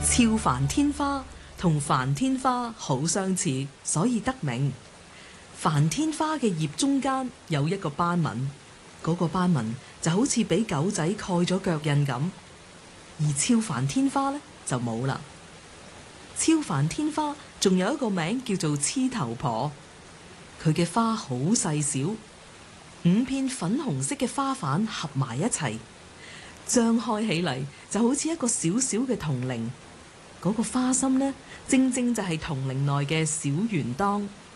超梵天花同梵天花好相似，所以得名。梵天花嘅葉中間有一個斑紋，嗰個斑紋就好似俾狗仔蓋咗腳印咁，而超梵天花呢，就冇啦。超梵天花仲有一個名叫做黐頭婆，佢嘅花好細小，5片粉紅色嘅花瓣合埋一齊，張開起嚟就好似一個小小嘅銅鈴。嗰個花心呢，正正就係銅鈴內嘅小圓當。